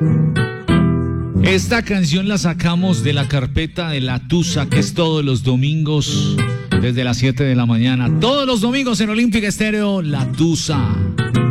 Esta canción la sacamos de la carpeta de La Tusa, que es todos los domingos desde las 7 de la mañana. Todos los domingos en Olímpica Estéreo, La Tusa.